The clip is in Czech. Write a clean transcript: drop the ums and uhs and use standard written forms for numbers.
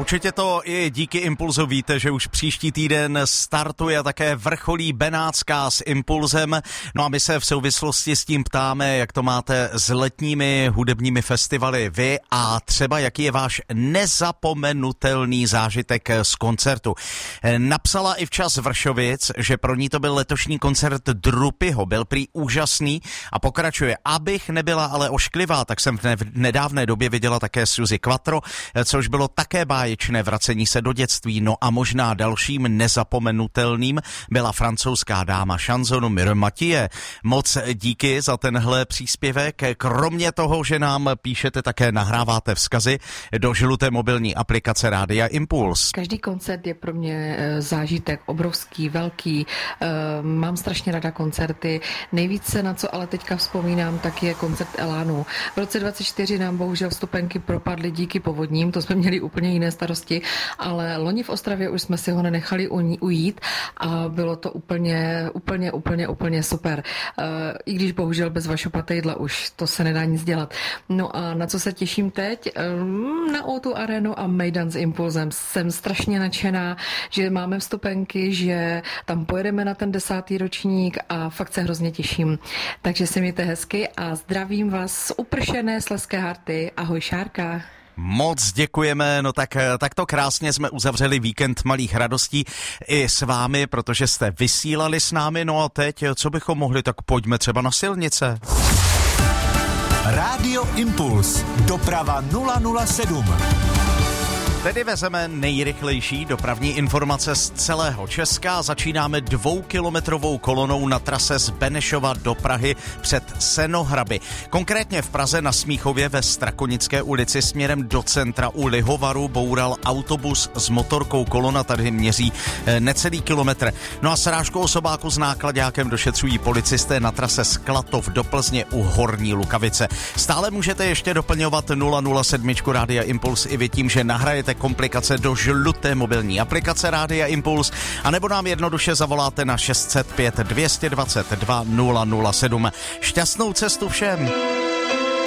Určitě to i díky Impulzu víte, že už příští týden startuje také vrcholí Benátská s Impulzem. No a my se v souvislosti s tím ptáme, jak to máte s letními hudebními festivaly vy a třeba jaký je váš nezapomenutelný zážitek z koncertu. Napsala i včas Vršovic, že pro ní to byl letošní koncert Drupyho, byl prý úžasný a pokračuje. Abych nebyla ale ošklivá, tak jsem v nedávné době viděla také Suzy Quattro, což bylo také báječné vracení se do dětství. No a možná dalším nezapomenutelným byla francouzská dáma šansonu Myriam Mathieu. Moc díky za tenhle příspěvek. Kromě toho, že nám píšete, také nahráváte vzkazy do žluté mobilní aplikace Rádia Impuls. Každý koncert je pro mě zážitek obrovský, velký. Mám strašně ráda koncerty. Nejvíce, na co ale teďka vzpomínám, tak je koncert Elánu. V roce 2024 nám bohužel vstupenky propadly díky povodním, to jsme měli úplně jiné starosti, ale loni v Ostravě už jsme si ho nenechali ujít a bylo to úplně super. I když bohužel bez Vašo Patejdla už to se nedá nic dělat. No a na co se těším teď? Na O2 Arenu a Mejdan s Impulzem. Jsem strašně nadšená, že máme vstupenky, že tam pojedeme na ten 10. ročník a fakt se hrozně těším. Takže se mějte hezky a zdravím vás z upršené Slezské Harty. Ahoj Šárka. Moc děkujeme, no tak to krásně jsme uzavřeli víkend malých radostí i s vámi, protože jste vysílali s námi, no a teď, co bychom mohli, tak pojďme třeba na silnice. Rádio Impuls, doprava 007. Tedy vezeme nejrychlejší dopravní informace z celého Česka. Začínáme 2kilometrovou kolonou na trase z Benešova do Prahy před Senohraby. Konkrétně v Praze na Smíchově ve Strakonické ulici směrem do centra u Lihovaru boural autobus s motorkou. Kolona tady měří necelý kilometr. No a srážku osobáku s náklaďákem došetřují policisté na trase z Klatov do Plzně u Horní Lukavice. Stále můžete ještě doplňovat 007 Rádia Impuls i vy tím, že nahrajete komplikace do žluté mobilní aplikace Rádia Impuls, anebo nám jednoduše zavoláte na 605 222 007. Šťastnou cestu všem!